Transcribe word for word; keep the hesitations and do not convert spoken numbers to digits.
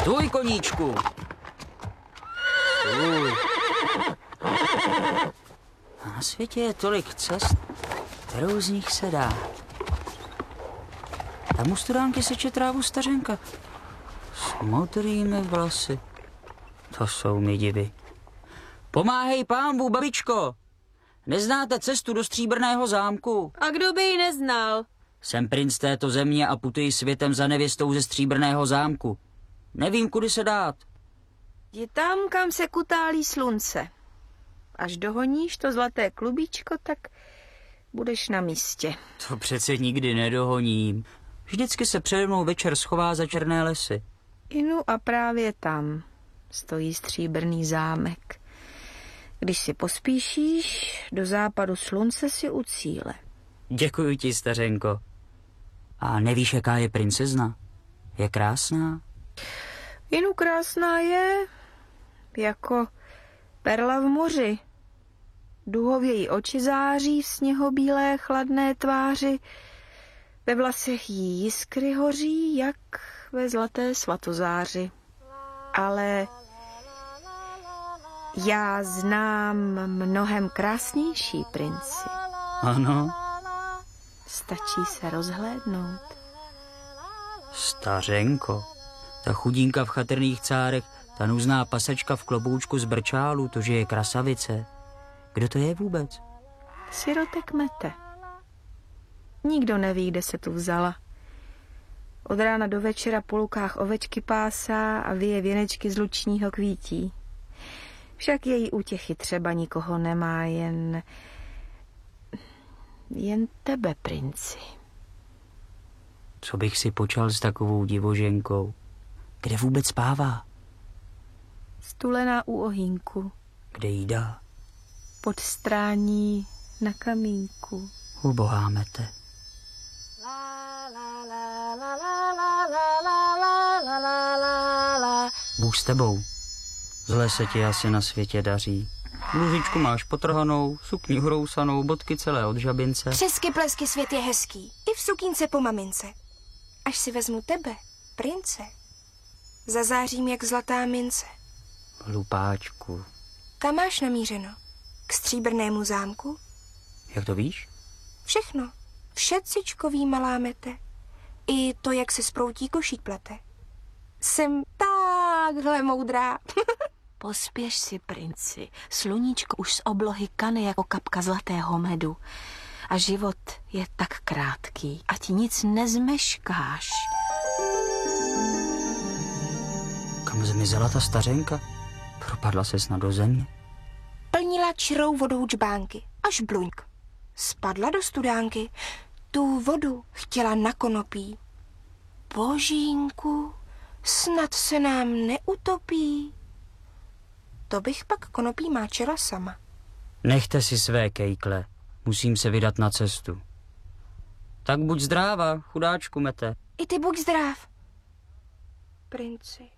Stůj, koníčku. Stůj. Na světě je tolik cest, kterou z nich se dá. Tam u studánky seče trávu stařenka s modrými vlasy. To jsou mi divy. Pomáhej pánbu, babičko. Neznáte cestu do Stříbrného zámku? A kdo by ji neznal? Jsem princ této země a putuji světem za nevěstou ze Stříbrného zámku. Nevím, kudy se dát. Je tam, kam se kutálí slunce. Až dohoníš to zlaté klubíčko, tak budeš na místě. To přece nikdy nedohoním. Vždycky se přede mnou večer schová za černé lesy. Inu a právě tam stojí Stříbrný zámek. Když si pospíšíš, do západu slunce si u cíle. Děkuji ti, stařenko. A nevíš, jaká je princezna? Je krásná? Inu krásná je jako perla v moři. Duhově jí oči září v sněhobílé chladné tváři. Ve vlasech jí jiskry hoří, jak ve zlaté svatozáři. Ale já znám mnohem krásnější princi. Ano. Stačí se rozhlédnout. Stařenko, ta chudinka v chatrných cárech, ta nuzná pasečka v kloboučku z brčálu, to, že je krasavice. Kdo to je vůbec? Sirotek Mete. Nikdo neví, kde se tu vzala. Od rána do večera po lukách ovečky pásá a vyje věnečky z lučního kvítí. Však její útěchy třeba nikoho nemá, jen... jen tebe, princi. Co bych si počal s takovou divoženkou? Kde vůbec spává? Stulená u ohýnku. Kde jí dá? Pod strání na kamínku. Ubohá Mete. Bůh s tebou. Zle se ti asi na světě daří. Bluzičku máš potrhanou, sukni hrousanou, bodky celé od žabince. Přesky plesky svět je hezký, i v sukínce po mamince. Až si vezmu tebe, prince, zazářím jak zlatá mince. Hlupáčku. Kam máš namířeno? K Stříbrnému zámku? Jak to víš? Všechno. Všecičkový, malá Mete. I to, jak se sproutí košík plete. Jsem takhle moudrá. Pospěš si, princi. Sluníčko už z oblohy kane jako kapka zlatého medu. A život je tak krátký, ať nic nezmeškáš. Kam zmizela ta stařenka? Propadla se snad do země? Plnila čirou vodou čbánky, až bluňk. Spadla do studánky, tu vodu chtěla na konopí. Božínku, snad se nám neutopí. To bych pak konopí máčela sama. Nechte si své kejkle, musím se vydat na cestu. Tak buď zdráva, chudáčku Mete. I ty buď zdrav, princi.